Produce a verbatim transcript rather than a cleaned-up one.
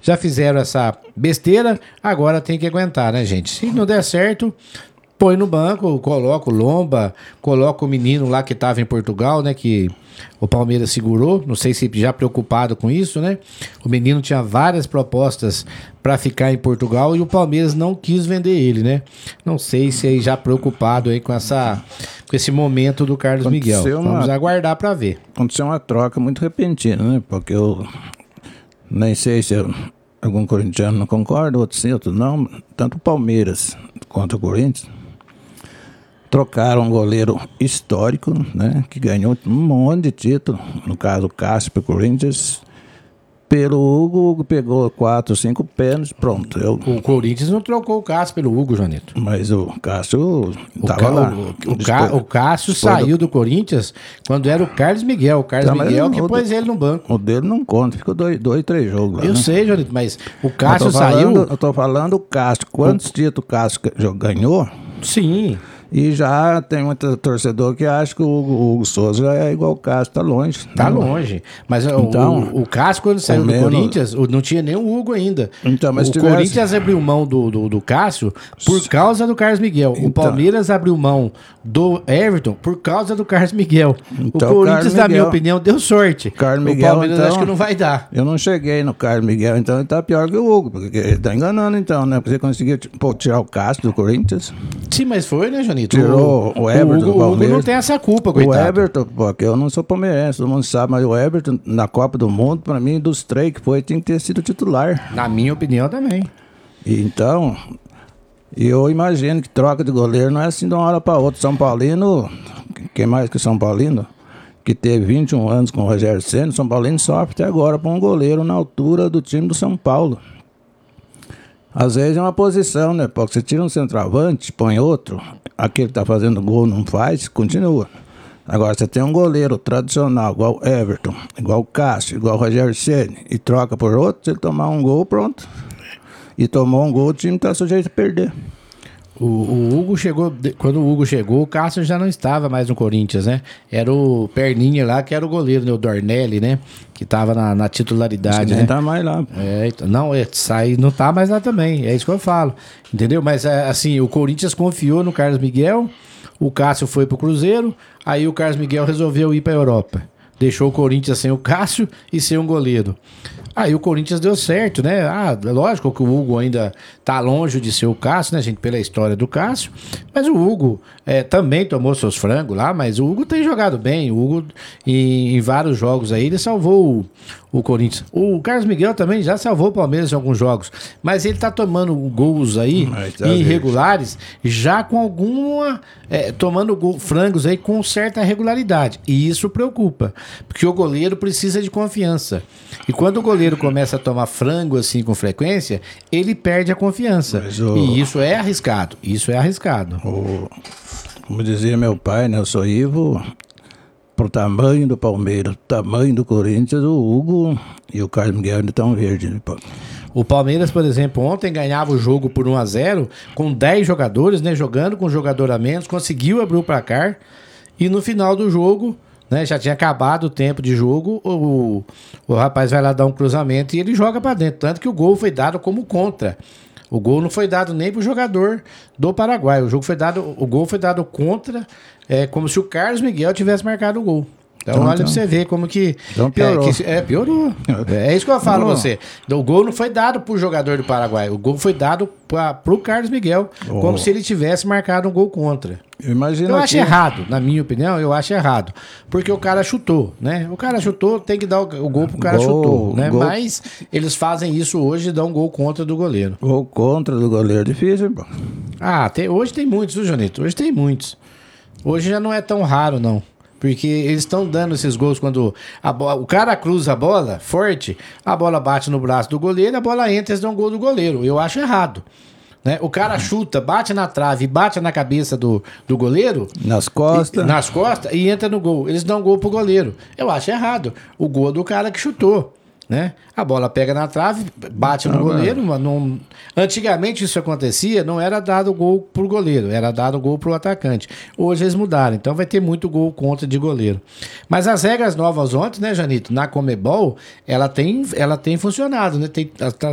já fizeram essa besteira, agora tem que aguentar, né, gente? Se não der certo, põe no banco, coloca o Lomba, coloca o menino lá que estava em Portugal, né, que o Palmeiras segurou, não sei se já preocupado com isso, né? O menino tinha várias propostas para ficar em Portugal e o Palmeiras não quis vender ele, né? Não sei se aí já preocupado aí com essa com esse momento do Carlos Miguel. Vamos uma, aguardar para ver. Aconteceu uma troca muito repentina, né? Porque eu nem sei se eu, algum corintiano não concorda, outro sim, outro não. Tanto o Palmeiras quanto o Corinthians trocaram um goleiro histórico, né, que ganhou um monte de título, no caso o Cássio para o Corinthians, pelo Hugo. O Hugo pegou quatro, cinco pênaltis, pronto. Eu... O Corinthians não trocou o Cássio pelo Hugo, Jonito. Mas o Cássio estava Cá, lá. O, o, Cá, o Cássio saiu do... do Corinthians quando era o Carlos Miguel. O Carlos tá, Miguel que pôs ele no banco. O dele não conta, ficou dois, dois três jogos lá. Eu né? sei, Jonito, mas o Cássio eu falando, saiu... Eu tô falando o Cássio. Quantos o... títulos o Cássio ganhou? Sim. E já tem muito torcedor que acha que o Hugo, o Hugo Souza é igual o Cássio, tá longe. Tá né? longe. Mas então, o, o Cássio, quando saiu do menos... Corinthians, não tinha nem o Hugo ainda. Então, mas o tivesse... Corinthians abriu mão do, do, do Cássio por causa do Carlos Miguel. Então... O Palmeiras abriu mão do Everton por causa do Carlos Miguel. Então, o Corinthians, na minha opinião, deu sorte. Carlos Miguel, o Palmeiras então, acho que não vai dar. Eu não cheguei no Carlos Miguel, então ele tá pior que o Hugo, porque ele tá enganando então, né? Porque você conseguiu pô, tirar o Cássio do Corinthians. Sim, mas foi, né, Janito? Tirou o, o Everton o Hugo, o Hugo não tem essa culpa, coitado. O Everton, porque eu não sou palmeirense, todo mundo sabe, mas o Everton, na Copa do Mundo, pra mim, dos três que foi, tinha que ter sido titular. Na minha opinião, também. E então, eu imagino que troca de goleiro não é assim de uma hora pra outra. São Paulino, quem mais que São Paulino, que teve vinte e um anos com o Rogério Ceni, São Paulino sofre até agora pra um goleiro na altura do time do São Paulo. Às vezes é uma posição, né? Porque você tira um centroavante, põe outro, aquele que tá fazendo gol não faz, continua. Agora você tem um goleiro tradicional, igual o Everton, igual o Cássio, igual o Rogério Ceni, e troca por outro, se ele tomar um gol, pronto. E tomou um gol, o time tá sujeito a perder. O, o Hugo chegou, quando o Hugo chegou, o Cássio já não estava mais no Corinthians, né? Era o Perninha lá, que era o goleiro, né? O Dornelli, né? Que estava na, na titularidade, Você né? nem tá mais lá. É, não, é, sai, não tá mais lá também, é isso que eu falo, entendeu? Mas assim, o Corinthians confiou no Carlos Miguel, o Cássio foi pro Cruzeiro, aí o Carlos Miguel resolveu ir pra Europa. Deixou o Corinthians sem o Cássio e sem um goleiro. Aí o Corinthians deu certo, né? Ah, lógico que o Hugo ainda tá longe de ser o Cássio, né, gente? Pela história do Cássio. Mas o Hugo é, também tomou seus frangos lá, mas o Hugo tem jogado bem. O Hugo, em, em vários jogos aí, ele salvou o, o Corinthians. O Carlos Miguel também já salvou o Palmeiras em alguns jogos. Mas ele tá tomando gols aí, tá irregulares, já com alguma... É, tomando gol, frangos aí com certa regularidade. E isso preocupa. Porque o goleiro precisa de confiança. E quando o goleiro começa a tomar frango assim com frequência, ele perde a confiança. O... E isso é arriscado. Isso é arriscado. O... Como dizia meu pai, né? Eu sou Ivo, pro tamanho do Palmeiras, tamanho do Corinthians, o Hugo e o Carlos Miguel ainda estão verdes. Né? O Palmeiras, por exemplo, ontem ganhava o jogo por um a zero, com dez jogadores, né? Jogando com um jogador a menos, conseguiu abrir o placar. E no final do jogo... Né, já tinha acabado o tempo de jogo, o, o rapaz vai lá dar um cruzamento e ele joga para dentro. Tanto que o gol foi dado como contra. O gol não foi dado nem pro jogador do Paraguai. O, jogo foi dado, o gol foi dado contra, é, como se o Carlos Miguel tivesse marcado o gol. Então, então olha então, pra você ver como que... Então piorou. É, que, é, piorou. É isso que eu falo pra você. O gol não foi dado pro jogador do Paraguai. O gol foi dado pra, pro Carlos Miguel, oh. como se ele tivesse marcado um gol contra. Eu, imagino eu aqui... acho errado, na minha opinião, eu acho errado. Porque o cara chutou, né? O cara chutou, tem que dar o, o gol pro cara gol, chutou, né? Gol. Mas eles fazem isso hoje e dão um gol contra do goleiro. Gol contra do goleiro é difícil, pô. Ah, tem, hoje tem muitos, viu, Jonito? Hoje tem muitos. Hoje já não é tão raro, não. Porque eles estão dando esses gols quando a bola, o cara cruza a bola forte, a bola bate no braço do goleiro, a bola entra e eles dão um gol do goleiro. Eu acho errado. Né? O cara chuta, bate na trave, bate na cabeça do, do goleiro. Nas costas. E, nas costas e entra no gol. Eles dão gol pro goleiro. Eu acho errado. O gol é do cara que chutou. Né? A bola pega na trave, bate no ah, goleiro. Mas não... Antigamente isso acontecia, não era dado gol pro goleiro, era dado gol pro atacante. Hoje eles mudaram, então vai ter muito gol contra de goleiro. Mas as regras novas ontem, né, Janito, na Conmebol, ela tem, ela tem funcionado, né? Tem,